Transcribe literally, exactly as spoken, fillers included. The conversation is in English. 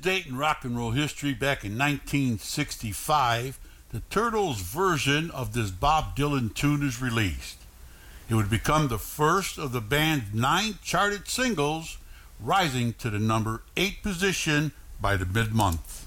date in rock and roll history, back in nineteen sixty-five, the Turtles' version of this Bob Dylan tune is released. It would become the first of the band's nine charted singles, rising to the number eight position by the mid-month.